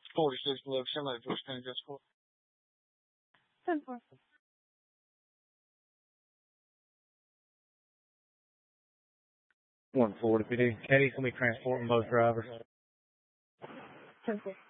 46 Look, somebody push 10 just for. 10-4. 140 PD. Caddy's going to be transporting both drivers. 10-4.